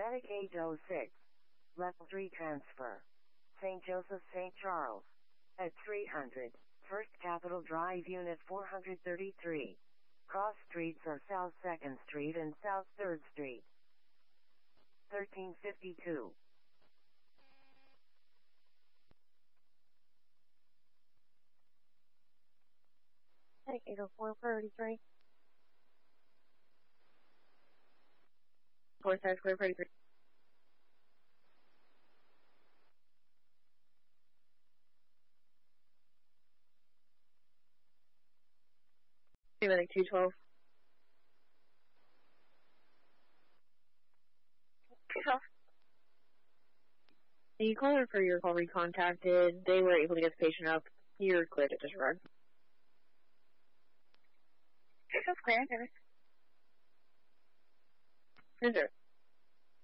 Medic 806. Level 3 transfer. St. Joseph, St. Charles. At 300. First Capitol Drive, Unit 433. Cross streets are South 2nd Street and South 3rd Street. 1352. Take 804-33. 4-33. Medic 212. The caller for your call recontacted. They were able to get the patient up. You're clear to disregard. It's clear. Is it?